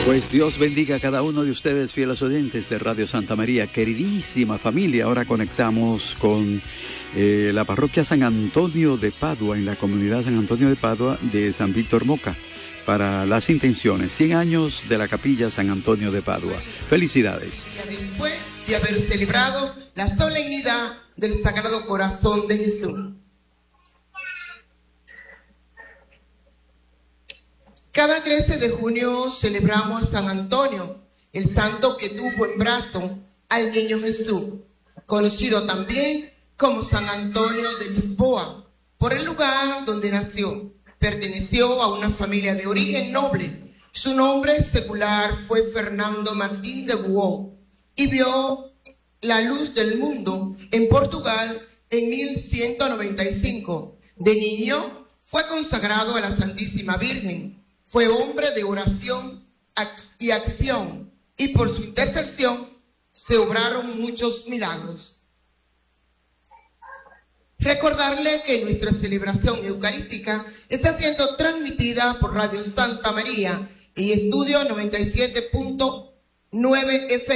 Pues Dios bendiga a cada uno de ustedes, fieles oyentes de Radio Santa María. Queridísima familia, ahora conectamos con la parroquia San Antonio de Padua, en la comunidad San Antonio de Padua de San Víctor Moca, para las intenciones. 100 años de la capilla San Antonio de Padua. Felicidades. Después de haber celebrado la solemnidad del Sagrado Corazón de Jesús. Cada 13 de junio celebramos a San Antonio, el santo que tuvo en brazo al niño Jesús, conocido también como San Antonio de Lisboa, por el lugar donde nació. Perteneció a una familia de origen noble. Su nombre secular fue Fernando Martín de Buó y vio la luz del mundo en Portugal en 1195. De niño fue consagrado a la Santísima Virgen. Fue hombre de oración y acción, y por su intercesión se obraron muchos milagros. Recordarle que nuestra celebración eucarística está siendo transmitida por Radio Santa María y Estudio 97.9 FM.